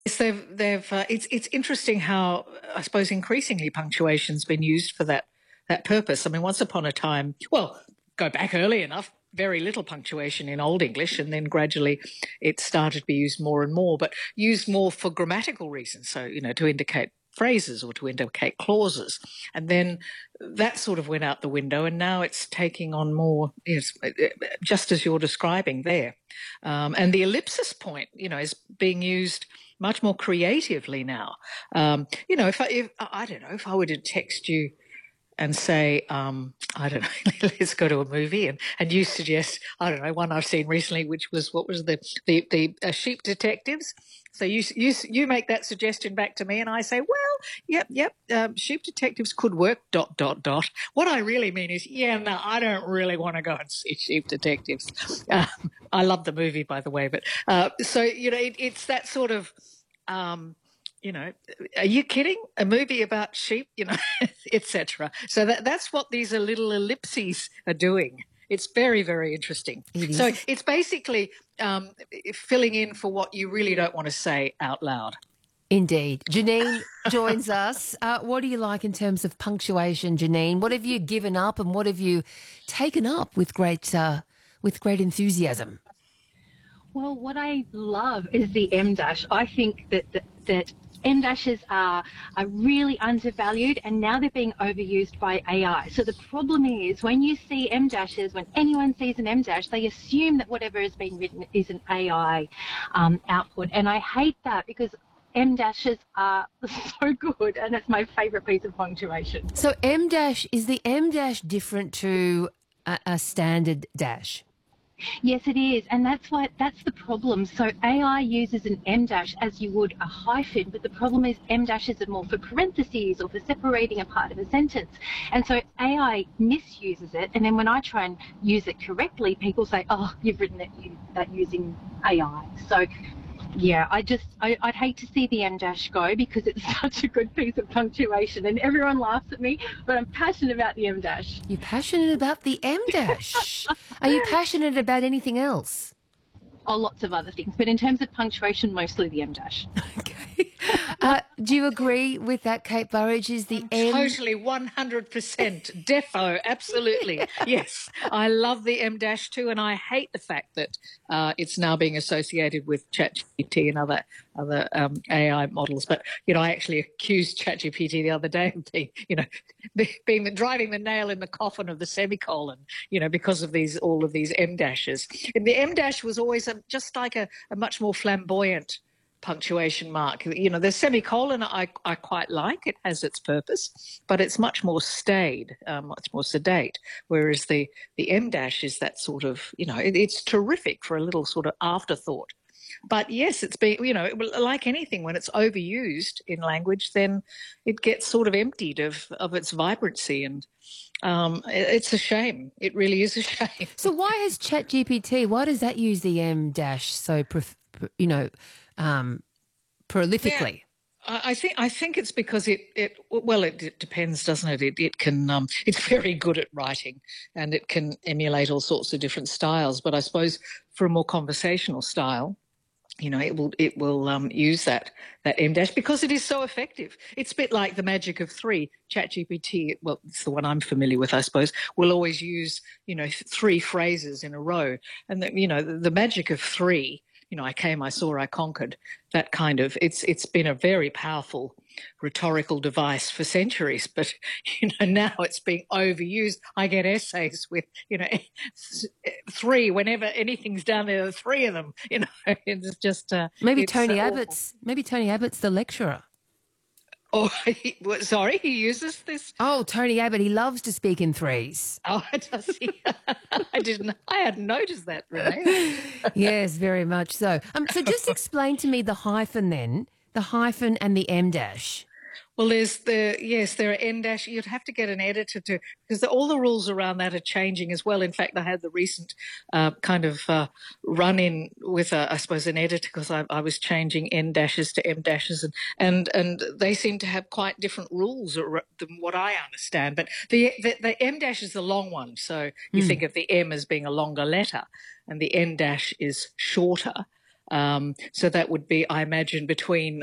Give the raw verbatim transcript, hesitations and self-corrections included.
Yes, they've they've. Uh, it's it's interesting how I suppose increasingly punctuation's been used for that that purpose. I mean, once upon a time, well, go back early enough, very little punctuation in Old English, and then gradually it started to be used more and more, but used more for grammatical reasons. So you know, to indicate phrases or to indicate clauses, and then that sort of went out the window, and now it's taking on more, yes, just as you're describing there. Um, and the ellipsis point, you know, is being used much more creatively now. Um, you know, if I, if I don't know, if I were to text you and say, um, I don't know, let's go to a movie, and, and you suggest, I don't know, one I've seen recently, which was what was the the the uh, Sheep Detectives. So you you you make that suggestion back to me, and I say, well, yep, yep, um, Sheep Detectives could work. Dot dot dot. What I really mean is, yeah, no, I don't really want to go and see Sheep Detectives. Um, I love the movie, by the way, but uh, so you know, it, it's that sort of. Um, you know, are you kidding? A movie about sheep, you know, et cetera. So that, that's what these little ellipses are doing. It's very, very interesting. It So is. it's basically um, filling in for what you really don't want to say out loud. Indeed. Janine joins us. Uh, what do you like in terms of punctuation, Janine? What have you given up and what have you taken up with great, uh, with great enthusiasm? Well, what I love is the M dash. I think that that, that M dashes are are really undervalued, and now they're being overused by A I. So the problem is when you see M dashes, when anyone sees an M dash, they assume that whatever is being written is an A I um, output, and I hate that because M dashes are so good, and it's my favourite piece of punctuation. So M dash, is the M dash different to a, a standard dash? Yes, it is, and that's why that's the problem. So A I uses an M dash as you would a hyphen, but the problem is M dashes are more for parentheses or for separating a part of a sentence, and so A I misuses it. And then when I try and use it correctly, people say, "Oh, you've written it that using A I." So yeah, I just I, I'd hate to see the M dash go because it's such a good piece of punctuation, and everyone laughs at me, but I'm passionate about the M dash. You're passionate about the M dash. Are you passionate about anything else? Oh, lots of other things, but in terms of punctuation, mostly the M dash. Okay. Uh, do you agree with that, Kate Burridge? Is the I'm M totally one hundred percent defo, absolutely. Yes, I love the M dash too, and I hate the fact that uh, it's now being associated with ChatGPT and other other um, A I models. But you know, I actually accused ChatGPT the other day of being, you know, being the, driving the nail in the coffin of the semicolon, you know, because of these all of these M dashes. And the M dash was always a, just like a, a much more flamboyant punctuation mark. You know, the semicolon I, I quite like. It has its purpose, but it's much more staid, um, much more sedate. Whereas the, the M dash is that sort of, you know, it, it's terrific for a little sort of afterthought. But yes, it's been, you know, like anything, when it's overused in language, then it gets sort of emptied of, of its vibrancy. And um, it's a shame. It really is a shame. So why has ChatGPT, why does that use the M dash so, prof, you know, um, prolifically? I think I think it's because it, it well it, it depends, doesn't it? It it can um, it's very good at writing, and it can emulate all sorts of different styles. But I suppose for a more conversational style, you know, it will it will um, use that that M dash because it is so effective. It's a bit like the magic of three. ChatGPT, well, it's the one I'm familiar with, I suppose, will always use, you know, three phrases in a row, and the, you know the, the magic of three. You know, I came, I saw, I conquered. That kind of it's it's been a very powerful rhetorical device for centuries, but you know now it's being overused. I get essays with you know three whenever anything's down there, are three of them. You know, it's just uh, Maybe it's Tony uh, Abbott's, maybe Tony Abbott's the lecturer. Oh, he, sorry, he uses this. Oh, Tony Abbott, he loves to speak in threes. Oh, does he? I didn't. I hadn't noticed that, Renee. Yes, very much so. Um, so just explain to me the hyphen then, the hyphen and the M dash. Well, there's the, yes, there are N dash. You'd have to get an editor to, because the, all the rules around that are changing as well. In fact, I had the recent uh, kind of uh, run in with, a, I suppose, an editor because I, I was changing N dashes to M dashes, and, and and they seem to have quite different rules than what I understand. But the the, the M dash is the long one, so you mm. think of the M as being a longer letter, and the N dash is shorter. Um, so that would be, I imagine, between